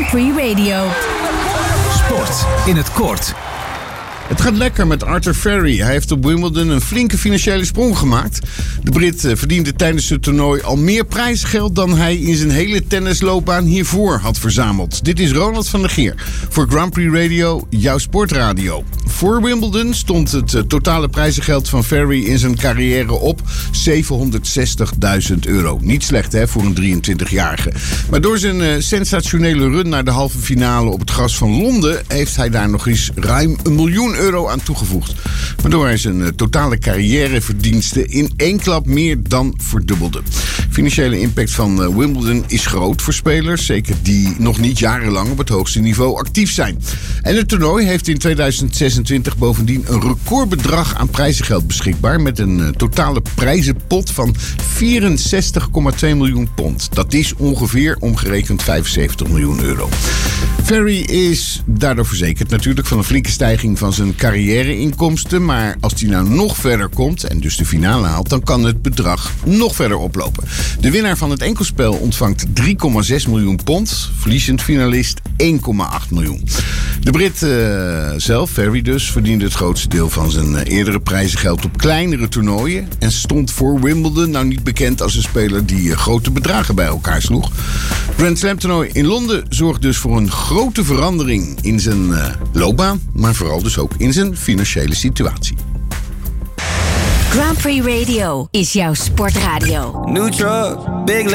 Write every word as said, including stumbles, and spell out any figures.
Grand Prix Radio. Sport in het kort. Het gaat lekker met Arthur Furry. Hij heeft op Wimbledon een flinke financiële sprong gemaakt. De Brit verdiende tijdens het toernooi al meer prijsgeld dan hij in zijn hele tennisloopbaan hiervoor had verzameld. Dit is Ronald van der Geer voor Grand Prix Radio, jouw sportradio. Voor Wimbledon stond het totale prijzengeld van Furry in zijn carrière op zevenhonderdzestigduizend euro. Niet slecht hè, voor een drieëntwintigjarige. Maar door zijn uh, sensationele run naar de halve finale op het gras van Londen heeft hij daar nog eens ruim een miljoen euro aan toegevoegd. Waardoor hij zijn uh, totale carrièreverdiensten in één klap meer dan verdubbelde. Financiële impact van uh, Wimbledon is groot voor spelers, zeker die nog niet jarenlang op het hoogste niveau actief zijn. En het toernooi heeft in tweeduizend zesentwintig bovendien een recordbedrag aan prijzengeld beschikbaar met een uh, totale prijzenpot van vierenzestig komma twee miljoen pond. Dat is ongeveer omgerekend vijfenzeventig miljoen euro. Furry is daardoor verzekerd natuurlijk van een flinke stijging van zijn carrièreinkomsten. Maar als hij nou nog verder komt en dus de finale haalt, dan kan het bedrag nog verder oplopen. De winnaar van het enkelspel ontvangt drie komma zes miljoen pond. Verliezend finalist één komma acht miljoen. De Brit uh, zelf, Furry dus, verdiende het grootste deel van zijn uh, eerdere prijzengeld op kleinere toernooien. En stond voor Wimbledon nou niet bekend als een speler die uh, grote bedragen bij elkaar sloeg. Grand Slam toernooi in Londen zorgt dus voor een grote verandering in zijn uh, loopbaan, maar vooral dus ook in zijn financiële situatie. Grand Prix Radio is jouw sportradio. New truck, big